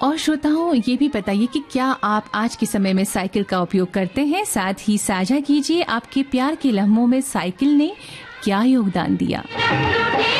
और श्रोताओं, ये भी बताइए कि क्या आप आज के समय में साइकिल का उपयोग करते हैं। साथ ही साझा कीजिए आपके प्यार के लम्हों में साइकिल ने क्या योगदान दिया।